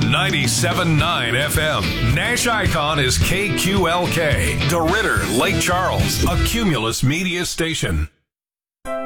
97.9 FM. Nash Icon is KQLK. DeRidder, Lake Charles, a Cumulus Media station.